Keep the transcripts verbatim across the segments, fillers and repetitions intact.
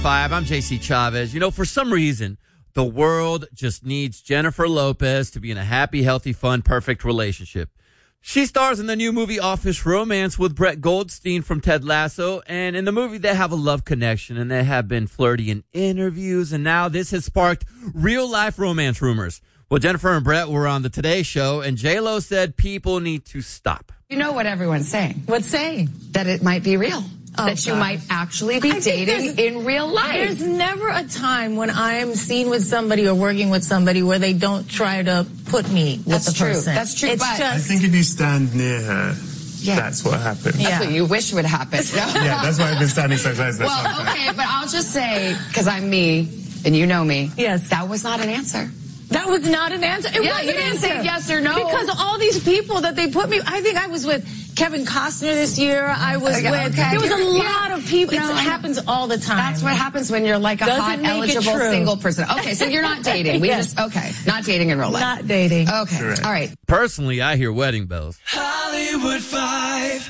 Five. I'm J C Chavez. You know, for some reason, the world just needs Jennifer Lopez to be in a happy, healthy, fun, perfect relationship. She stars in the new movie Office Romance with Brett Goldstein from Ted Lasso. And in the movie, they have a love connection and they have been flirty in interviews. And now this has sparked real life romance rumors. Well, Jennifer and Brett were on the Today Show and J-Lo said people need to stop. You know what everyone's saying? What's saying? That it might be real. Oh, that you God. might actually be dating in real life. There's never a time when I'm seen with somebody or working with somebody where they don't try to put me with That's the true. person. That's true. It's But just, I think if you stand near her, Yeah. that's what happens. That's Yeah. what you wish would happen. Yeah, that's why I've been standing so close. That's Well, not okay, but I'll just say, because I'm me, and you know me, Yes. that was not an answer. that was not an answer. It Yeah, was you an didn't answer. say yes or no. Because all these people that they put me, I think I was with Kevin Costner this year. I was Okay, with, okay. there was a You're- lot yeah. of people. No, it I know. happens all the time. That's what happens when you're like a Doesn't hot, make it eligible, true. single person. Okay, so you're not dating. We Yes. just, okay, not dating in real life. Not dating. Okay, Correct. all right. Personally, I hear wedding bells. Hollywood Five.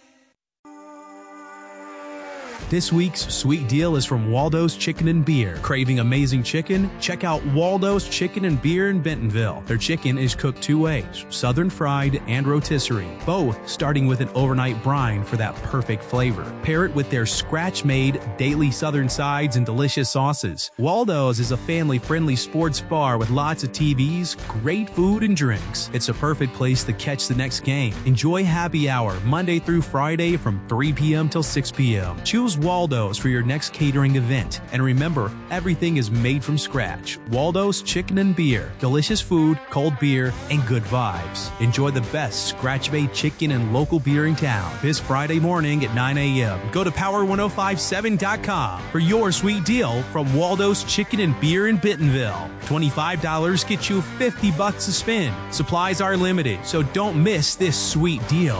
This week's sweet deal is from Waldo's Chicken and Beer. Craving amazing chicken? Check out Waldo's Chicken and Beer in Bentonville. Their chicken is cooked two ways, southern fried and rotisserie, both starting with an overnight brine for that perfect flavor. Pair it with their scratch-made daily southern sides and delicious sauces. Waldo's is a family-friendly sports bar with lots of T Vs, great food and drinks. It's a perfect place to catch the next game. Enjoy happy hour Monday through Friday from three p.m. till six p.m. Choose Waldo's for your next catering event. And remember, everything is made from scratch. Waldo's Chicken and Beer. Delicious food, cold beer, and good vibes. Enjoy the best scratch-made chicken and local beer in town this Friday morning at nine a.m. Go to power ten fifty-seven dot com for your sweet deal from Waldo's Chicken and Beer in Bentonville. twenty-five dollars gets you fifty bucks to spend. Supplies are limited, so don't miss this sweet deal.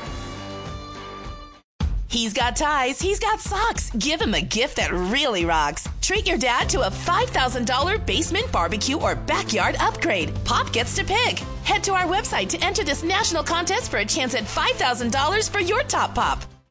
He's got ties, he's got socks. Give him a gift that really rocks. Treat your dad to a five thousand dollars basement barbecue or backyard upgrade. Pop gets to pick. Head to our website to enter this national contest for a chance at five thousand dollars for your top pop.